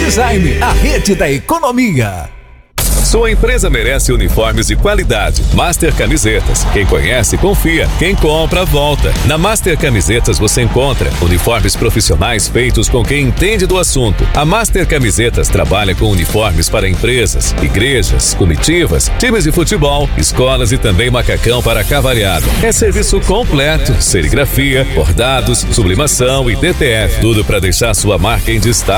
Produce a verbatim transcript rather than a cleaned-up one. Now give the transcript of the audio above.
Design, a rede da economia. Sua empresa merece uniformes de qualidade. Master Camisetas. Quem conhece, confia. Quem compra, volta. Na Master Camisetas você encontra uniformes profissionais feitos com quem entende do assunto. A Master Camisetas trabalha com uniformes para empresas, igrejas, comitivas, times de futebol, escolas e também macacão para cavalhada. É serviço completo, serigrafia, bordados, sublimação e D T F. Tudo para deixar sua marca em destaque.